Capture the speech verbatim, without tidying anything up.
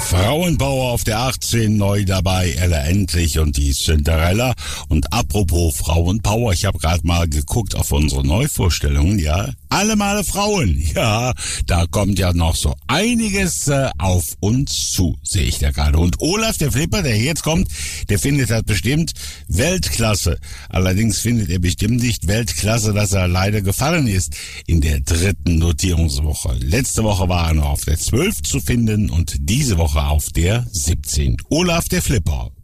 Frauenpower auf der achtzehn, neu dabei, Ella Endlich und die Cinderella. Und apropos Frauenpower, ich habe gerade mal geguckt auf unsere Neuvorstellungen, ja. Alle Male Frauen, ja, da kommt ja noch so einiges äh, auf uns zu, sehe ich da gerade. Und Olaf, der Flipper, der jetzt kommt, der findet das bestimmt Weltklasse. Allerdings findet er bestimmt nicht Weltklasse, dass er leider gefallen ist in der dritten Notierungswoche. Letzte Woche war er noch auf der zwölf zu finden und diese Woche auf der siebzehn. Olaf, der Flipper.